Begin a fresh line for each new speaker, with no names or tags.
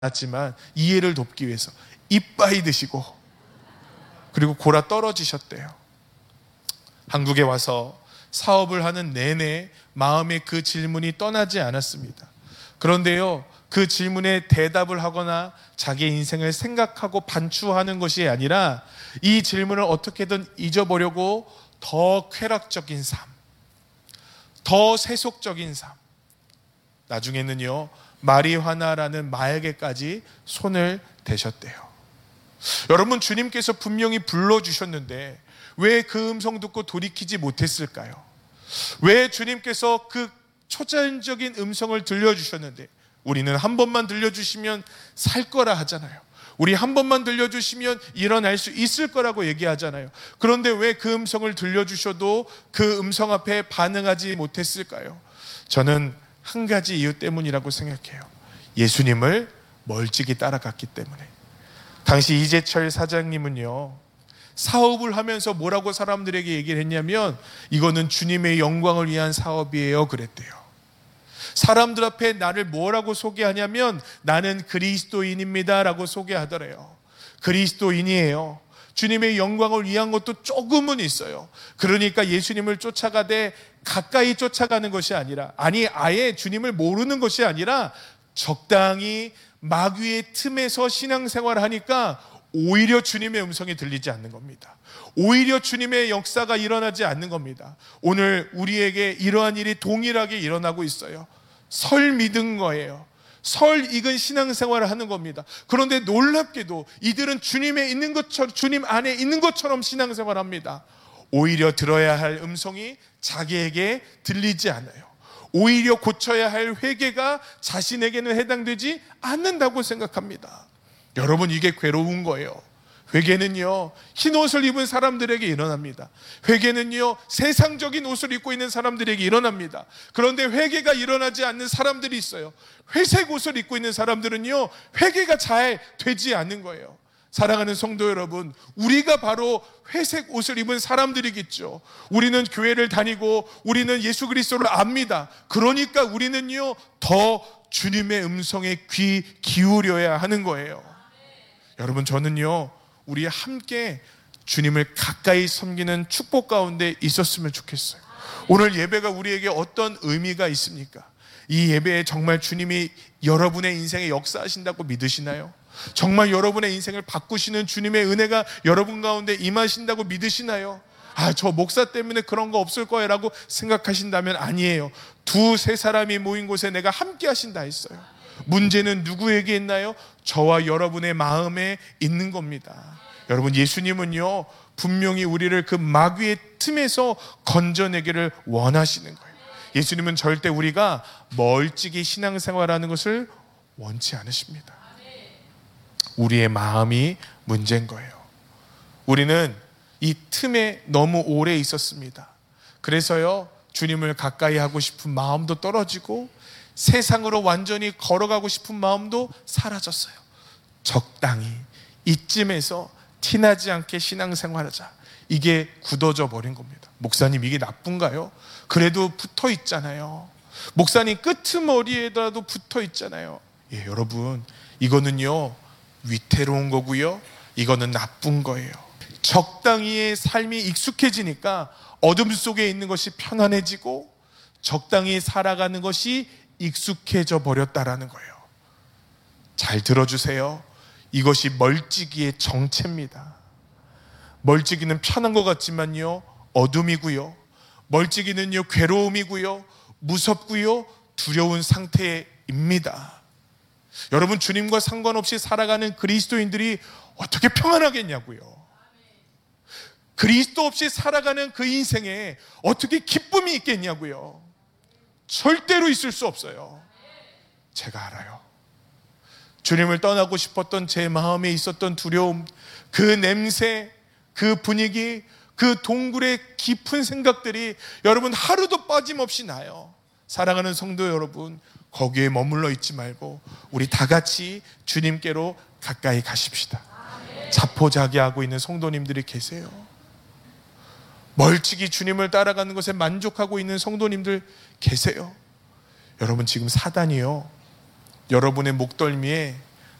않았지만 이해를 돕기 위해서 이빠이 드시고 그리고 골아 떨어지셨대요. 한국에 와서 사업을 하는 내내 마음에 그 질문이 떠나지 않았습니다. 그런데요, 그 질문에 대답을 하거나 자기 인생을 생각하고 반추하는 것이 아니라 이 질문을 어떻게든 잊어보려고 더 쾌락적인 삶, 더 세속적인 삶, 나중에는요 마리화나라는 마약에까지 손을 대셨대요. 여러분, 주님께서 분명히 불러주셨는데 왜 그 음성 듣고 돌이키지 못했을까요? 왜 주님께서 그 초자연적인 음성을 들려주셨는데, 우리는 한 번만 들려주시면 살 거라 하잖아요. 우리 한 번만 들려주시면 일어날 수 있을 거라고 얘기하잖아요. 그런데 왜 그 음성을 들려주셔도 그 음성 앞에 반응하지 못했을까요? 저는 한 가지 이유 때문이라고 생각해요. 예수님을 멀찍이 따라갔기 때문에. 당시 이재철 사장님은요, 사업을 하면서 뭐라고 사람들에게 얘기를 했냐면, 이거는 주님의 영광을 위한 사업이에요 그랬대요. 사람들 앞에 나를 뭐라고 소개하냐면, 나는 그리스도인입니다 라고 소개하더래요. 그리스도인이에요. 주님의 영광을 위한 것도 조금은 있어요. 그러니까 예수님을 쫓아가되 가까이 쫓아가는 것이 아니라, 아니 아예 주님을 모르는 것이 아니라 적당히 마귀의 틈에서 신앙생활을 하니까 오히려 주님의 음성이 들리지 않는 겁니다. 오히려 주님의 역사가 일어나지 않는 겁니다. 오늘 우리에게 이러한 일이 동일하게 일어나고 있어요. 설 믿은 거예요. 설 익은 신앙생활을 하는 겁니다. 그런데 놀랍게도 이들은 주님에 있는 것처럼, 주님 안에 있는 것처럼 신앙생활을 합니다. 오히려 들어야 할 음성이 자기에게 들리지 않아요. 오히려 고쳐야 할 회개가 자신에게는 해당되지 않는다고 생각합니다. 여러분, 이게 괴로운 거예요. 회개는요, 흰 옷을 입은 사람들에게 일어납니다. 회개는요, 세상적인 옷을 입고 있는 사람들에게 일어납니다. 그런데 회개가 일어나지 않는 사람들이 있어요. 회색 옷을 입고 있는 사람들은요, 회개가 잘 되지 않는 거예요. 사랑하는 성도 여러분, 우리가 바로 회색 옷을 입은 사람들이겠죠. 우리는 교회를 다니고 우리는 예수 그리스도를 압니다. 그러니까 우리는요, 더 주님의 음성에 귀 기울여야 하는 거예요. 여러분, 저는요, 우리 함께 주님을 가까이 섬기는 축복 가운데 있었으면 좋겠어요. 오늘 예배가 우리에게 어떤 의미가 있습니까? 이 예배에 정말 주님이 여러분의 인생에 역사하신다고 믿으시나요? 정말 여러분의 인생을 바꾸시는 주님의 은혜가 여러분 가운데 임하신다고 믿으시나요? 저 목사 때문에 그런 거 없을 거야 라고 생각하신다면 아니에요. 두세 사람이 모인 곳에 내가 함께 하신다 했어요. 문제는 누구에게 있나요? 저와 여러분의 마음에 있는 겁니다. 여러분, 예수님은요, 분명히 우리를 그 마귀의 틈에서 건져내기를 원하시는 거예요. 예수님은 절대 우리가 멀찍이 신앙생활하는 것을 원치 않으십니다. 우리의 마음이 문제인 거예요. 우리는 이 틈에 너무 오래 있었습니다. 그래서요, 주님을 가까이 하고 싶은 마음도 떨어지고 세상으로 완전히 걸어가고 싶은 마음도 사라졌어요. 적당히 이쯤에서 티나지 않게 신앙생활하자, 이게 굳어져 버린 겁니다. 목사님, 이게 나쁜가요? 그래도 붙어 있잖아요. 목사님, 끄트머리에라도 붙어 있잖아요. 예, 여러분, 이거는요 위태로운 거고요, 이거는 나쁜 거예요. 적당히의 삶이 익숙해지니까 어둠 속에 있는 것이 편안해지고 적당히 살아가는 것이 익숙해져 버렸다라는 거예요. 잘 들어주세요. 이것이 멀찍이의 정체입니다. 멀찍이는 편한 것 같지만요, 어둠이고요, 멀찍이는요, 괴로움이고요, 무섭고요, 두려운 상태입니다. 여러분, 주님과 상관없이 살아가는 그리스도인들이 어떻게 평안하겠냐고요. 그리스도 없이 살아가는 그 인생에 어떻게 기쁨이 있겠냐고요. 절대로 있을 수 없어요. 제가 알아요. 주님을 떠나고 싶었던 제 마음에 있었던 두려움, 그 냄새, 그 분위기, 그 동굴의 깊은 생각들이 여러분 하루도 빠짐없이 나요. 사랑하는 성도 여러분, 거기에 머물러 있지 말고 우리 다 같이 주님께로 가까이 가십시다. 자포자기하고 있는 성도님들이 계세요. 멀찍이 주님을 따라가는 것에 만족하고 있는 성도님들 계세요. 여러분, 지금 사단이요, 여러분의 목덜미에